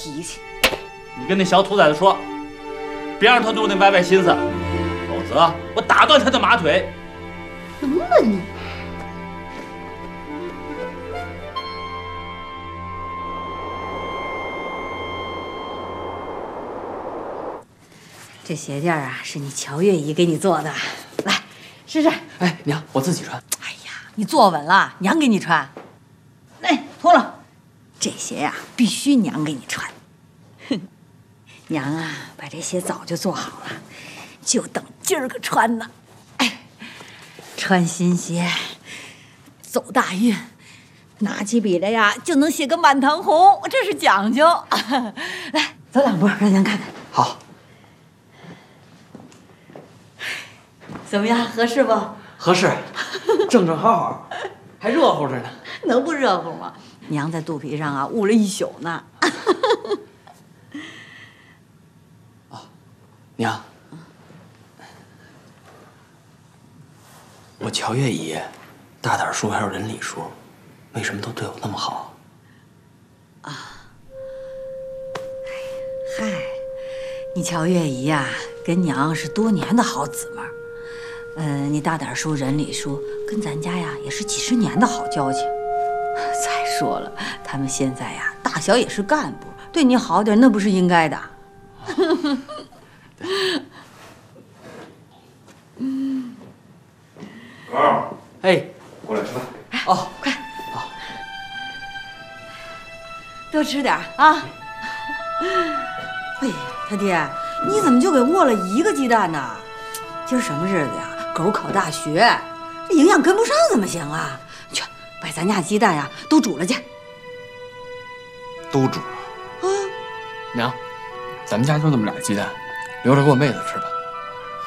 脾气。 你跟那小兔崽子说，别让他动那歪歪心思，否则我打断他的马腿。 能不能你？这鞋垫啊，是你乔月姨给你做的，来试试。 哎，娘，我自己穿。 哎呀，你坐稳了，娘给你穿。来，脱了。这鞋呀，必须娘给你穿。哼，娘啊，把这鞋早就做好了，就等今儿个穿呢。哎，穿新鞋，走大运，拿起笔来呀，就能写个满堂红，这是讲究。来，走两步，让娘看看。 好。 怎么样，合适不？ 合适，正正好好，还热乎着呢。 能不热乎吗？娘在肚皮上啊捂了一宿呢。 啊，娘，我乔月姨，大胆叔还有人理叔，为什么都对我那么好？ 啊，嗨，你乔月姨呀，跟娘是多年的好姊妹儿。你大胆叔、人理叔跟咱家呀也是几十年的好交情。再说了，他们现在呀大小也是干部，对你好点那不是应该的。 哥， 哎， 过来吃饭。 哦， 快，多吃点啊。哎呀，他爹，你怎么就给握了一个鸡蛋呢？今儿什么日子呀？狗考大学，这营养跟不上怎么行啊？去，把咱家鸡蛋呀都煮了去。 都煮了。 娘，咱们家就那么俩鸡蛋，留着给我妹子吃吧。